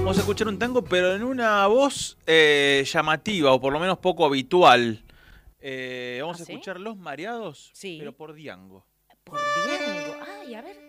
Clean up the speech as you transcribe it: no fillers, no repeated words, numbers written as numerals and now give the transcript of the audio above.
Vamos a escuchar un tango, pero en una voz llamativa, o por lo menos poco habitual. Vamos a ¿Sí? escuchar Los Mareados, pero Sí. por Diango. Por Diango. Ay, a ver.